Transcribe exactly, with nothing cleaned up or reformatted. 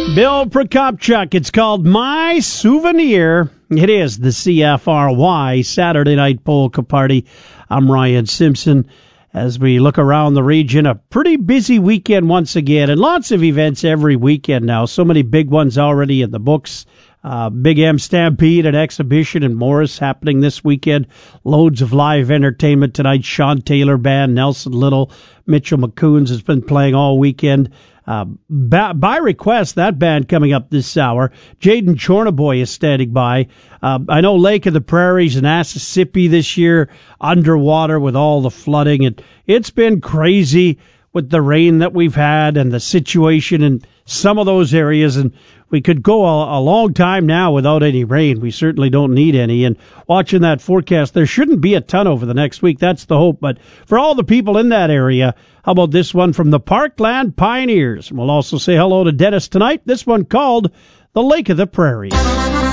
Bill Prokopchuk. It's called My Souvenir. It is the C F R Y Saturday Night Polka Party. I'm Ryan Simpson. As we look around the region, a pretty busy weekend once again, and lots of events every weekend now. So many big ones already in the books. Uh, Big M Stampede, an exhibition in Morris happening this weekend. Loads of live entertainment tonight. Sean Taylor Band, Nelson Little, Mitchell McCoons has been playing all weekend. Uh, by, by request, that band coming up this hour. Jaden Chornaboy is standing by. Uh, I know Lake of the Prairies and Mississippi this year underwater with all the flooding. It, it's been crazy with the rain that we've had and the situation in some of those areas. And we could go a, a long time now without any rain. We certainly don't need any. And watching that forecast, there shouldn't be a ton over the next week. That's the hope. But for all the people in that area, how about this one from the Parkland Pioneers? We'll also say hello to Dennis tonight. This one called The Lake of the Prairies.